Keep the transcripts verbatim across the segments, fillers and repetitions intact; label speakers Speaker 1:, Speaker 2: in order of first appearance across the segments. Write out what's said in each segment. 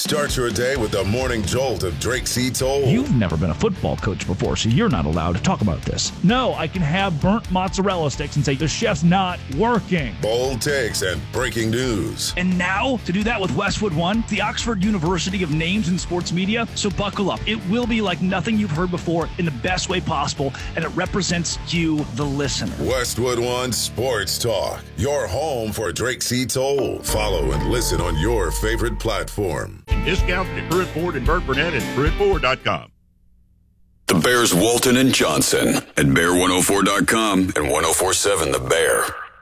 Speaker 1: Start your day with the morning jolt of Drake C. Toll.
Speaker 2: You've never been a football coach before, so you're not allowed to talk about this. No, I can have burnt mozzarella sticks and say the chef's not working.
Speaker 1: Bold takes and breaking news.
Speaker 2: And now, to do that with Westwood One, the Oxford University of Names in Sports Media. So buckle up. It will be like nothing you've heard before in the best way possible, and it represents you, the listener.
Speaker 1: Westwood One Sports Talk, your home for Drake C. Toll. Follow and listen on your favorite platform.
Speaker 3: Discounts at Pruitt Ford and Burt Burnett at Pruitt Ford dot com.
Speaker 4: The Bears Walton and Johnson at Bear one oh four dot com and one oh four point seven The Bear.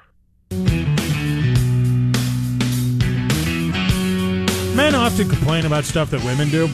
Speaker 5: Men often complain about stuff that women do.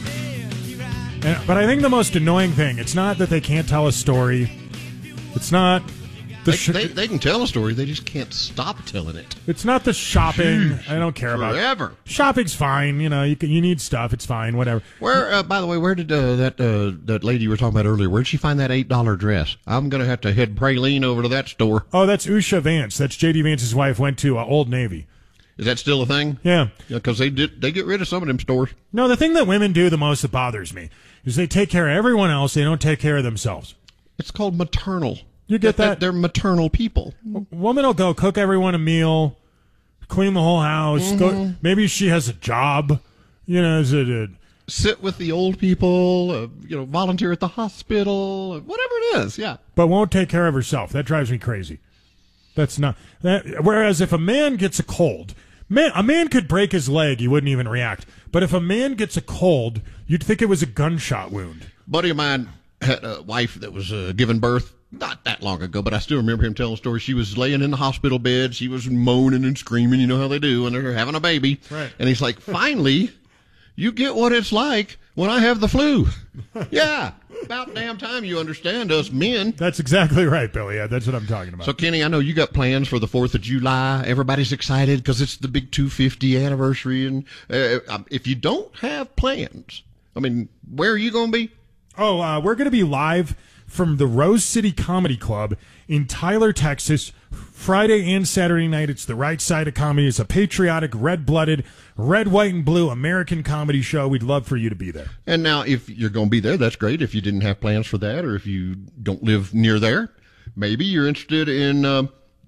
Speaker 5: And, but I think the most annoying thing, it's not that they can't tell a story. It's not the
Speaker 6: they,
Speaker 5: sh-
Speaker 6: they, they can tell a story, they just can't stop telling it.
Speaker 5: It's not the shopping.
Speaker 6: Jeez,
Speaker 5: I don't care about
Speaker 6: forever.
Speaker 5: Shopping's fine. You know, you can, you need stuff. It's fine. Whatever.
Speaker 6: Where, uh, by the way, where did uh, that uh, that lady you were talking about earlier? Where did she find that eight dollar dress? I'm gonna have to head praline over to that store.
Speaker 5: Oh, that's Usha Vance. That's J D Vance's wife. Went to uh, Old Navy.
Speaker 6: Is that still a thing?
Speaker 5: Yeah,
Speaker 6: because they did they get rid of some of them stores.
Speaker 5: No, the thing that women do the most that bothers me is they take care of everyone else. They don't take care of themselves.
Speaker 6: It's called maternal.
Speaker 5: You get that?
Speaker 6: They're maternal people.
Speaker 5: A woman will go cook everyone a meal, clean the whole house.
Speaker 6: Mm-hmm.
Speaker 5: Go, maybe she has a job. You know, is it a,
Speaker 6: sit with the old people? Uh, you know, volunteer at the hospital. Whatever it is. Yeah,
Speaker 5: but won't take care of herself. That drives me crazy. That's not that. Whereas if a man gets a cold, man, a man could break his leg, he wouldn't even react. But if a man gets a cold, you'd think it was a gunshot wound.
Speaker 6: A buddy of mine had a wife that was uh, giving birth. Not that long ago, but I still remember him telling a story. She was laying in the hospital bed. She was moaning and screaming. You know how they do when they're having a baby.
Speaker 5: Right.
Speaker 6: And he's like, finally, you get what it's like when I have the flu. Yeah. About damn time you understand us men.
Speaker 5: That's exactly right, Billy. Yeah, that's what I'm talking about.
Speaker 6: So, Kenny, I know you got plans for the fourth of July. Everybody's excited because it's the big two hundred fiftieth anniversary. And uh, if you don't have plans, I mean, where are you going to be?
Speaker 5: Oh, uh, we're going to be live from the Rose City Comedy Club in Tyler, Texas, Friday and Saturday night. It's the right side of comedy. It's a patriotic, red-blooded, red, white, and blue American comedy show. We'd love for you to be there.
Speaker 6: And now, if you're going to be there, that's great. If you didn't have plans for that, or if you don't live near there, maybe you're interested in uh,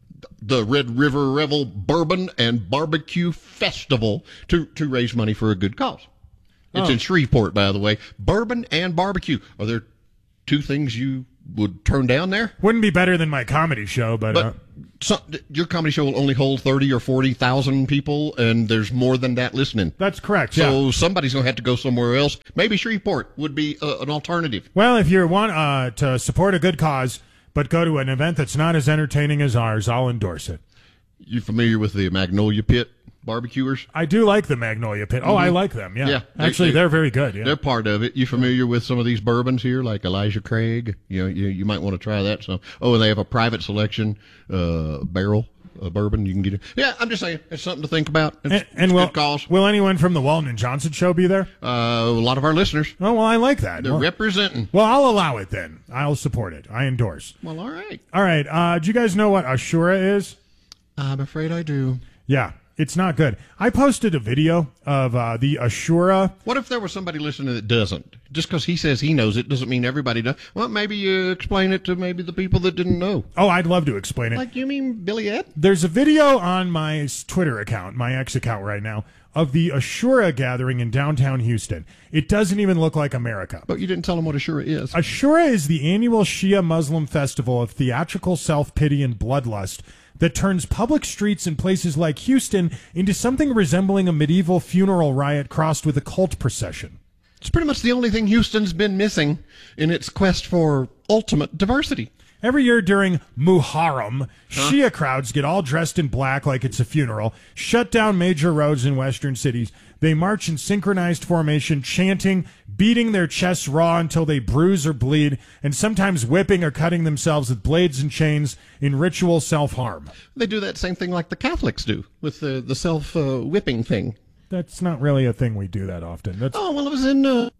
Speaker 6: the Red River Revel Bourbon and Barbecue Festival to, to raise money for a good cause. It's oh. in Shreveport, by the way. Bourbon and barbecue. Are there two things you would turn down there?
Speaker 5: Wouldn't be better than my comedy show, but,
Speaker 6: but
Speaker 5: uh,
Speaker 6: some, your comedy show will only hold thirty or forty thousand people, and there's more than that listening.
Speaker 5: That's correct.
Speaker 6: So
Speaker 5: yeah.
Speaker 6: somebody's going to have to go somewhere else. Maybe Shreveport would be uh, an alternative.
Speaker 5: Well, if you want uh, to support a good cause, but go to an event that's not as entertaining as ours, I'll endorse it.
Speaker 6: You familiar with the Magnolia Pit barbecuers?
Speaker 5: I do like the Magnolia Pit. Oh, mm-hmm. I like them. Yeah,
Speaker 6: yeah
Speaker 5: actually,
Speaker 6: they,
Speaker 5: they're very good. Yeah.
Speaker 6: They're part of it. You familiar with some of these bourbons here, like Elijah Craig? You know, you, you might want to try that. So, oh, and they have a private selection uh, barrel of bourbon you can get. It. Yeah, I'm just saying, it's something to think about. It's,
Speaker 5: and and
Speaker 6: it's
Speaker 5: will,
Speaker 6: good cause.
Speaker 5: Will anyone from the Walton and Johnson show be there?
Speaker 6: Uh, a lot of our listeners.
Speaker 5: Oh, well, I like that.
Speaker 6: They're
Speaker 5: well,
Speaker 6: representing.
Speaker 5: Well, I'll allow it then. I'll support it. I endorse.
Speaker 6: Well, all right.
Speaker 5: All right. Uh, do you guys know what Ashura is?
Speaker 6: I'm afraid I do.
Speaker 5: Yeah. It's not good. I posted a video of uh, the Ashura.
Speaker 6: What if there was somebody listening that doesn't? Just because he says he knows it doesn't mean everybody does. Well, maybe you explain it to maybe the people that didn't know.
Speaker 5: Oh, I'd love to explain it.
Speaker 6: Like, you mean Billy Ed?
Speaker 5: There's a video on my Twitter account, my ex account right now, of the Ashura gathering in downtown Houston. It doesn't even look like America.
Speaker 6: But you didn't tell them what Ashura is.
Speaker 5: Ashura is the annual Shia Muslim festival of theatrical self-pity and bloodlust that turns public streets in places like Houston into something resembling a medieval funeral riot crossed with a cult procession.
Speaker 6: It's pretty much the only thing Houston's been missing in its quest for ultimate diversity.
Speaker 5: Every year during Muharram, huh? Shia crowds get all dressed in black like it's a funeral, shut down major roads in western cities. They march in synchronized formation, chanting, beating their chests raw until they bruise or bleed, and sometimes whipping or cutting themselves with blades and chains in ritual self-harm.
Speaker 6: They do that same thing like the Catholics do with the, the self-whipping uh, thing.
Speaker 5: That's not really a thing we do that often. That's...
Speaker 6: Oh, well, it was in uh,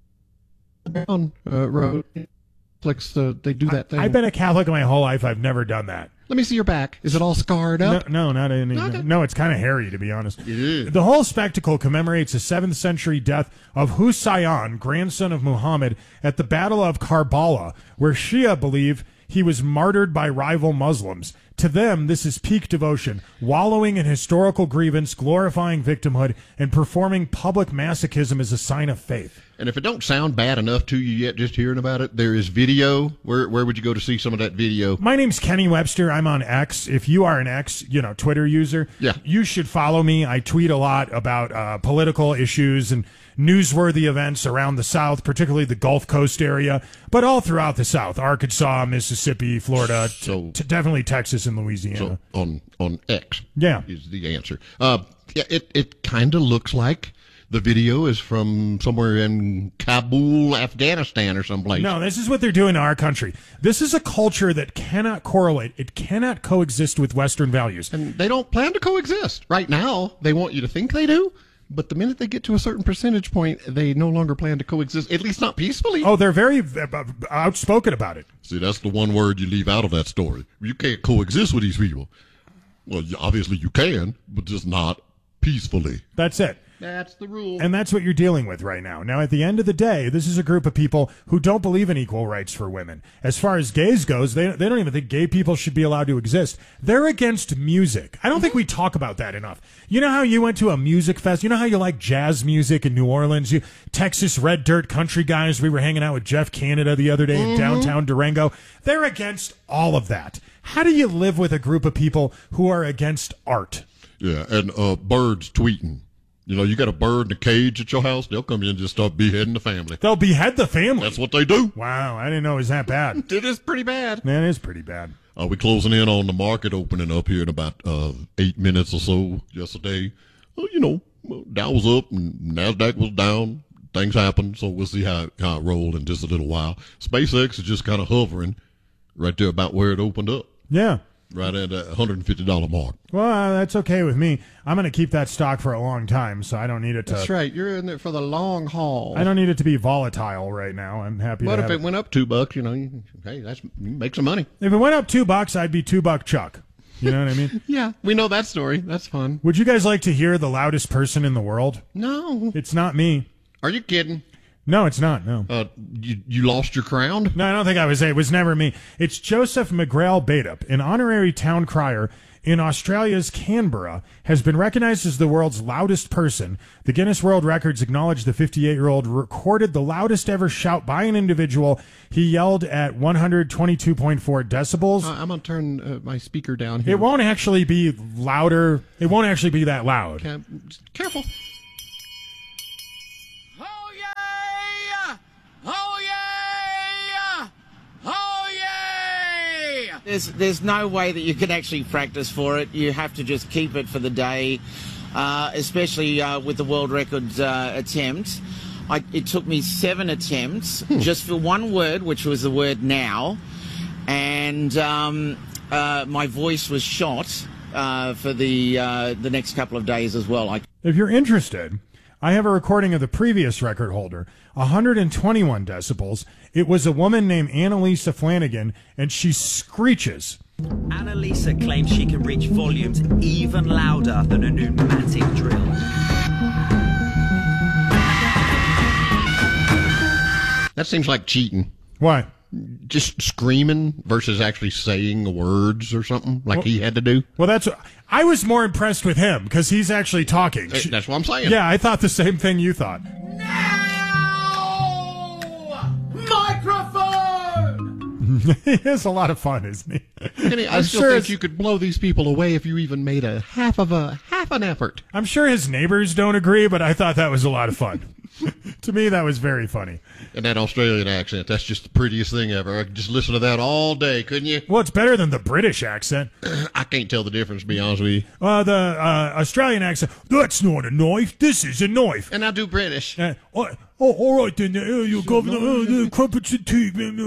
Speaker 6: Brown uh, Road. Catholics, uh, they do that thing.
Speaker 5: I've been a Catholic my whole life. I've never done that.
Speaker 6: Let me see your back. Is it all scarred up?
Speaker 5: No, no, not any.
Speaker 6: Okay.
Speaker 5: No, it's kind of hairy, to be honest.
Speaker 6: It is.
Speaker 5: The whole spectacle commemorates the seventh century death of Husayn, grandson of Muhammad, at the Battle of Karbala, where Shia believe he was martyred by rival Muslims. To them, this is peak devotion, wallowing in historical grievance, glorifying victimhood, and performing public masochism as a sign of faith.
Speaker 6: And if it don't sound bad enough to you yet, just hearing about it, there is video. Where where would you go to see some of that video?
Speaker 5: My name's Kenny Webster. I'm on X. If you are an X, you know, Twitter user,
Speaker 6: yeah.
Speaker 5: you should follow me. I tweet a lot about uh, political issues and newsworthy events around the South, particularly the Gulf Coast area, but all throughout the South, Arkansas, Mississippi, Florida,
Speaker 6: so,
Speaker 5: t- definitely Texas and Louisiana.
Speaker 6: So on, on X
Speaker 5: yeah.
Speaker 6: is the answer. Uh, yeah, it, it kind of looks like the video is from somewhere in Kabul, Afghanistan or someplace.
Speaker 5: No, this is what they're doing to our country. This is a culture that cannot correlate. It cannot coexist with Western values.
Speaker 6: And they don't plan to coexist. Right now, they want you to think they do. But the minute they get to a certain percentage point, they no longer plan to coexist, at least not peacefully.
Speaker 5: Oh, they're very uh, outspoken about it.
Speaker 6: See, that's the one word you leave out of that story. You can't coexist with these people. Well, obviously you can, but just not peacefully.
Speaker 5: That's it.
Speaker 6: That's the rule.
Speaker 5: And that's what you're dealing with right now. Now, at the end of the day, this is a group of people who don't believe in equal rights for women. As far as gays goes, they, they don't even think gay people should be allowed to exist. They're against music. I don't think we talk about that enough. You know how you went to a music fest? You know how you like jazz music in New Orleans? You Texas Red Dirt country guys. We were hanging out with Jeff Canada the other day in mm-hmm. downtown Durango. They're against all of that. How do you live with a group of people who are against art?
Speaker 6: Yeah, and uh, birds tweeting. You know, you got a bird in a cage at your house, they'll come in and just start beheading the family.
Speaker 5: They'll behead the family?
Speaker 6: That's what they do.
Speaker 5: Wow, I didn't know it was that bad.
Speaker 6: It is pretty bad.
Speaker 5: Man, it is pretty bad.
Speaker 6: Uh, we're closing in on the market opening up here in about uh, eight minutes or so yesterday. Well, you know, Dow was up and NASDAQ was down. Things happen, so we'll see how, how it rolls in just a little while. SpaceX is just kind of hovering right there about where it opened up.
Speaker 5: Yeah.
Speaker 6: Right at that one hundred fifty dollars mark.
Speaker 5: Well, uh, that's okay with me. I'm going to keep that stock for a long time, so I don't need it to...
Speaker 6: That's right. You're in there for the long haul.
Speaker 5: I don't need it to be volatile right now. I'm happy
Speaker 6: But
Speaker 5: to
Speaker 6: if
Speaker 5: have
Speaker 6: it went up two bucks, you know, you, hey, that's, you make some money.
Speaker 5: If it went up two bucks, I'd be two buck Chuck. You know what I mean?
Speaker 6: Yeah, we know that story. That's fun.
Speaker 5: Would you guys like to hear the loudest person in the world?
Speaker 6: No.
Speaker 5: It's not me.
Speaker 6: Are you kidding?
Speaker 5: No, it's not, no.
Speaker 6: Uh, you, you lost your crown?
Speaker 5: No, I don't think I was. It was never me. It's Joseph McGrail Badup, an honorary town crier in Australia's Canberra, has been recognized as the world's loudest person. The Guinness World Records acknowledged the fifty-eight-year-old recorded the loudest ever shout by an individual. He yelled at one hundred twenty-two point four decibels.
Speaker 6: Uh, I'm going to turn uh, my speaker down here.
Speaker 5: It won't actually be louder. It won't actually be that loud.
Speaker 6: Okay, careful.
Speaker 7: There's there's no way that you can actually practice for it. You have to just keep it for the day, uh, especially uh, with the world record uh, attempt. I, it took me seven attempts hmm. just for one word, which was the word now, and um, uh, my voice was shot uh, for the uh, the next couple of days as well. I-
Speaker 5: if you're interested, I have a recording of the previous record holder, one hundred twenty-one decibels. It was a woman named Annalisa Flanagan, and she screeches.
Speaker 8: Annalisa claims she can reach volumes even louder than a pneumatic drill.
Speaker 6: That seems like cheating.
Speaker 5: Why?
Speaker 6: Just screaming versus actually saying the words or something like well, he had to do.
Speaker 5: Well, that's I was more impressed with him because he's actually talking.
Speaker 6: That's what I'm saying.
Speaker 5: Yeah, I thought the same thing you thought. He has a lot of fun, isn't he?
Speaker 6: Kenny, I I'm still sure think you could blow these people away if you even made a half of a half an effort.
Speaker 5: I'm sure his neighbors don't agree, but I thought that was a lot of fun. To me, that was very funny.
Speaker 6: And that Australian accent, that's just the prettiest thing ever. I could just listen to that all day, couldn't you?
Speaker 5: Well, it's better than the British accent.
Speaker 6: I can't tell the difference, to be honest with you.
Speaker 5: Uh, the uh, Australian accent, that's not a knife, this is a knife.
Speaker 6: And I do British.
Speaker 5: Uh, oh, Oh, all right then, uh, you governor, uh, the crumpets and tea.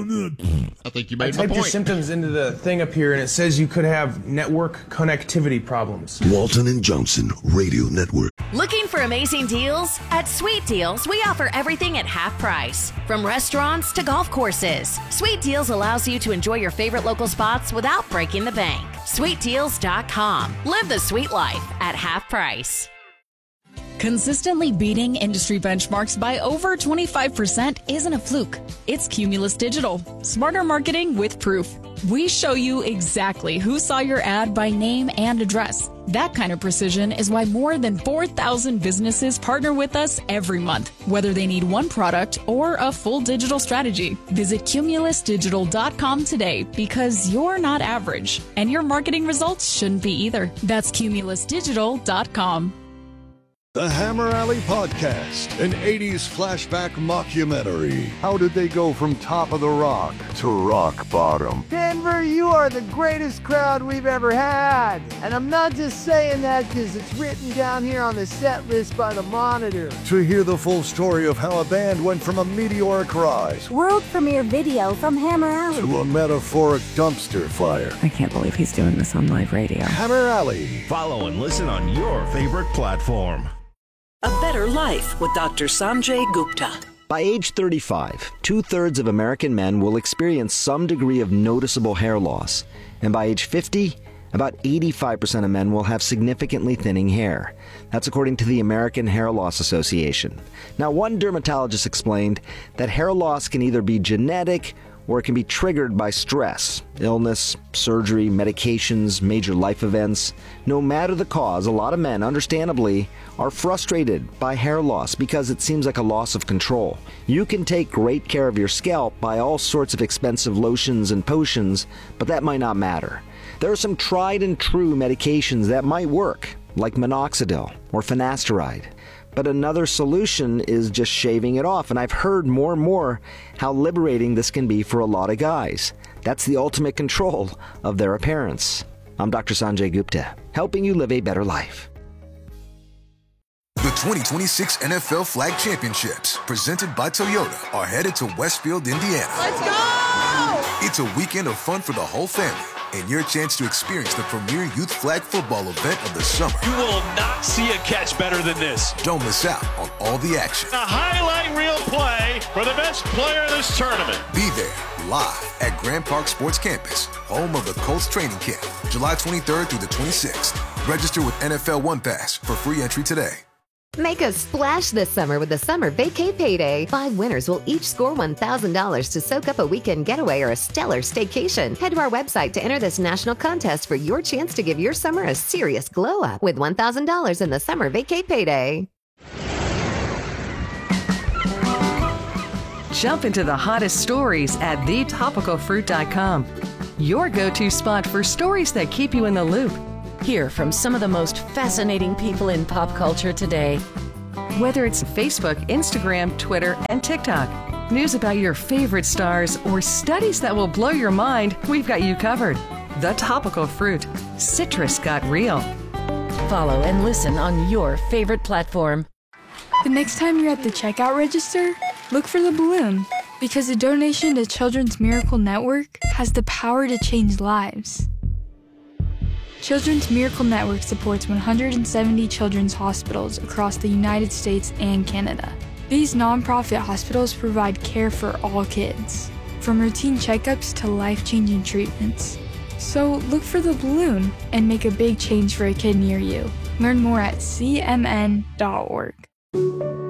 Speaker 6: I think you
Speaker 9: I
Speaker 6: made my
Speaker 9: typed your
Speaker 6: point.
Speaker 9: symptoms into the thing up here, and it says you could have network connectivity problems.
Speaker 10: Walton and Johnson Radio Network.
Speaker 11: Looking for amazing deals? At Sweet Deals, we offer everything at half price. From restaurants to golf courses, Sweet Deals allows you to enjoy your favorite local spots without breaking the bank. sweet deals dot com. Live the sweet life at half price.
Speaker 12: Consistently beating industry benchmarks by over twenty-five percent isn't a fluke. It's Cumulus Digital. Smarter marketing with proof. We show you exactly who saw your ad by name and address. That kind of precision is why more than four thousand businesses partner with us every month, whether they need one product or a full digital strategy. Visit cumulus digital dot com today because you're not average, and your marketing results shouldn't be either. That's cumulus digital dot com.
Speaker 13: The Hammer Alley Podcast, an eighties flashback mockumentary. How did they go from top of the rock to rock bottom?
Speaker 14: Denver, you are the greatest crowd we've ever had. And I'm not just saying that because it's written down here on the set list by the Monitor.
Speaker 13: To hear the full story of how a band went from a meteoric rise
Speaker 15: world premiere video from Hammer Alley
Speaker 13: to a metaphoric dumpster fire.
Speaker 16: I can't believe he's doing this on live radio.
Speaker 13: Hammer Alley.
Speaker 3: Follow and listen on your favorite platform.
Speaker 17: A Better Life with Doctor Sanjay Gupta.
Speaker 18: By age thirty-five, two-thirds of American men will experience some degree of noticeable hair loss. And by age fifty, about eighty-five percent of men will have significantly thinning hair. That's according to the American Hair Loss Association. Now, one dermatologist explained that hair loss can either be genetic or it can be triggered by stress, illness, surgery, medications, major life events. No matter the cause, a lot of men, understandably, are frustrated by hair loss because it seems like a loss of control. You can take great care of your scalp by all sorts of expensive lotions and potions, but that might not matter. There are some tried and true medications that might work, like minoxidil or finasteride. But another solution is just shaving it off, and I've heard more and more how liberating this can be for a lot of guys. That's the ultimate control of their appearance. I'm Doctor Sanjay Gupta, helping you live a better life.
Speaker 19: The twenty twenty-six N F L Flag Championships, presented by Toyota, are headed to Westfield, Indiana.
Speaker 20: Let's go!
Speaker 19: It's a weekend of fun for the whole family, and your chance to experience the premier youth flag football event of the summer.
Speaker 21: You will not see a catch better than this.
Speaker 19: Don't miss out on all the action.
Speaker 21: A highlight reel play for the best player in this tournament.
Speaker 19: Be there live at Grand Park Sports Campus, home of the Colts training camp, July twenty-third through the twenty-sixth. Register with N F L One Pass for free entry today.
Speaker 22: Make a splash this summer with the Summer Vacay Payday. Five winners will each score one thousand dollars to soak up a weekend getaway or a stellar staycation. Head to our website to enter this national contest for your chance to give your summer a serious glow up with one thousand dollars in the Summer Vacay Payday.
Speaker 23: Jump into the hottest stories at the topical fruit dot com. Your go-to spot for stories that keep you in the loop.
Speaker 24: Hear from some of the most fascinating people in pop culture today.
Speaker 23: Whether it's Facebook, Instagram, Twitter, and TikTok, news about your favorite stars, or studies that will blow your mind, we've got you covered. The Topical Fruit. Citrus got real.
Speaker 24: Follow and listen on your favorite platform.
Speaker 25: The next time you're at the checkout register, look for the balloon, because a donation to Children's Miracle Network has the power to change lives. Children's Miracle Network supports one hundred seventy children's hospitals across the United States and Canada. These nonprofit hospitals provide care for all kids, from routine checkups to life-changing treatments. So look for the balloon and make a big change for a kid near you. Learn more at c m n dot org.